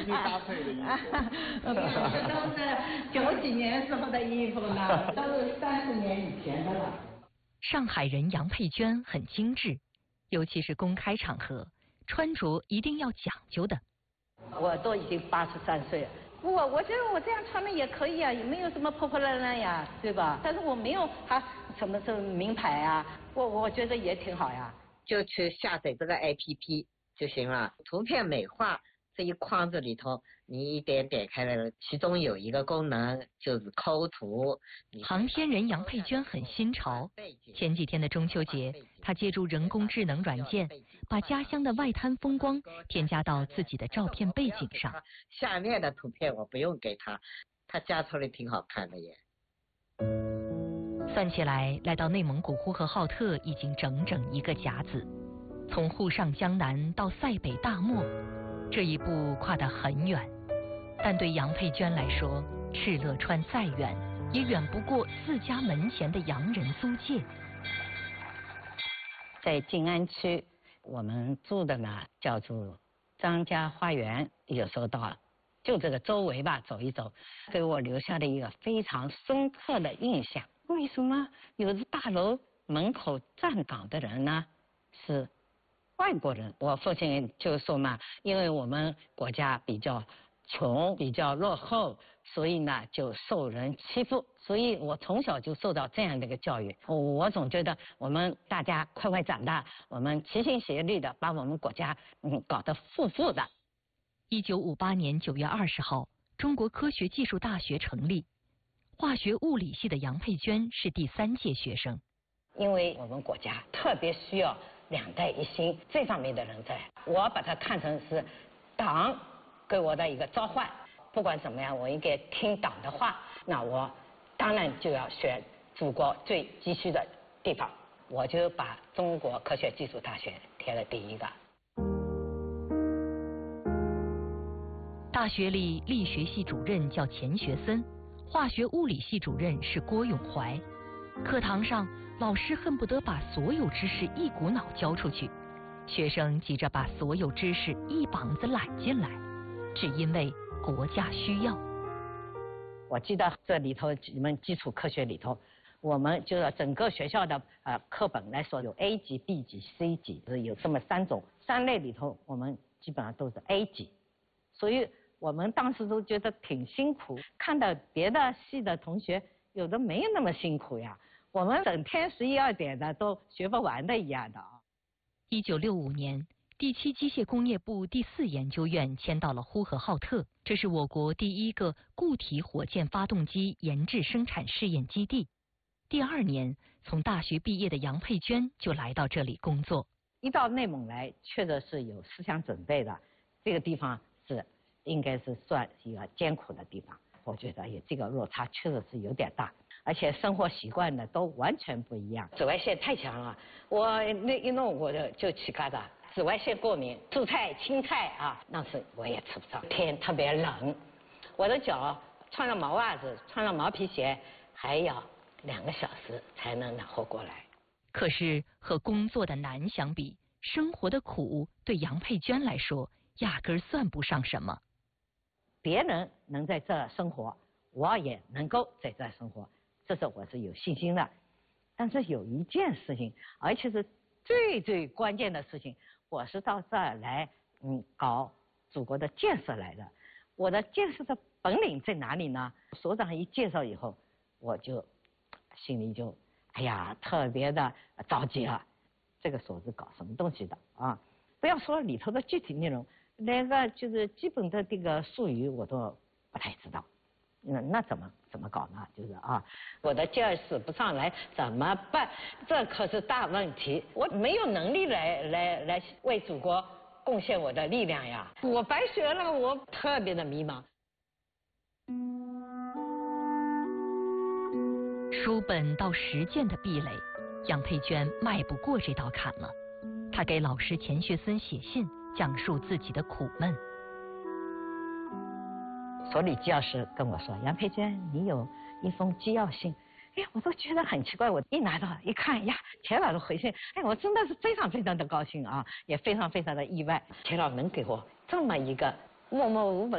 搭配的衣服。 都是90几年时候的衣服呢，都是30年以前的了。 上海人杨佩娟很精致，尤其是公开场合，穿着一定要讲究的。 我都已经83岁了，我觉得我这样穿的也可以啊，也没有什么破破烂烂呀，对吧？但是我没有什么是名牌啊，我觉得也挺好呀。 就去下载这个 APP 就行了，图片美化这一框子里头，你一点点开了，其中有一个功能就是抠图。 航天人杨佩娟很新潮，前几天的中秋节，她借助人工智能软件，把家乡的外滩风光添加到自己的照片背景上。 下面的图片我不用给他加出来挺好看的耶。 算起来，来到内蒙古呼和浩特已经整整1个甲子，从沪上江南到塞北大漠，这一步跨得很远。但对杨佩娟来说，敕勒川再远，也远不过自家门前的洋人租界。 在静安区，我们住的呢叫做张家花园，有时候到就这个周围吧走一走，给我留下了一个非常深刻的印象。为什么有的大楼门口站岗的人呢是外国人？我父亲就说嘛，因为我们国家比较穷，比较落后，所以呢就受人欺负，所以我从小就受到这样的一个教育。我总觉得我们大家快快长大，我们齐心协力的把我们国家搞得富富的。 1958年9月20号，中国科学技术大学成立，化学物理系的杨佩娟是第3届学生。 因为我们国家特别需要2代一心这方面的人才，我把它看成是党给我的一个召唤。不管怎么样，我应该听党的话，那我当然就要选祖国最急需的地方，我就把中国科学技术大学填了第1个。 大学里力学系主任叫钱学森，化学物理系主任是郭永怀。课堂上，老师恨不得把所有知识一股脑教出去，学生急着把所有知识一膀子揽进来，只因为国家需要。 我记得这里头你们基础科学里头，我们就是整个学校的课本来说有 A 级、B 级、C 级，有这么3种，3类里头我们基本上都是 A 级，所以我们当时都觉得挺辛苦，看到别的系的同学有的没有那么辛苦呀，我们整天11、2点的都学不完的一样的啊。 1965年，第7机械工业部第4研究院迁到了呼和浩特，这是我国第1个固体火箭发动机研制生产试验基地。第2年，从大学毕业的杨佩娟就来到这里工作。 一到内蒙来，确实是有思想准备的，这个地方应该是算一个艰苦的地方。我觉得这个落差确实是有点大，而且生活习惯呢都完全不一样。紫外线太强了，我那一弄我就起疙瘩，紫外线过敏，蔬菜青菜啊，那是我也吃不上。天特别冷，我的脚穿了毛袜子，穿了毛皮鞋，还要2个小时才能暖和过来。 可是和工作的难相比，生活的苦对杨佩娟来说压根算不上什么。 别人能在这生活，我也能够在这生活，这是我是有信心的。但是有一件事情，而且是最关键的事情，我是到这儿来搞祖国的建设来的。我的建设的本领在哪里呢？所长一介绍以后，我就心里就特别的着急了。这个所是搞什么东西的啊？不要说里头的具体内容，连个就是基本的这个术语我都不太知道。那怎么搞呢？就是我的劲儿使不上来怎么办？这可是大问题，我没有能力来为祖国贡献我的力量呀！我白学了，我特别的迷茫。 书本到实践的壁垒，杨佩娟迈不过这道坎了。她给老师钱学森写信，讲述自己的苦闷。 所里机要师跟我说：“杨佩娟，你有一封机要信。”我都觉得很奇怪。我一拿到一看呀，钱老师回信，我真的是非常非常的高兴啊，也非常非常的意外。钱老能给我这么一个默默无闻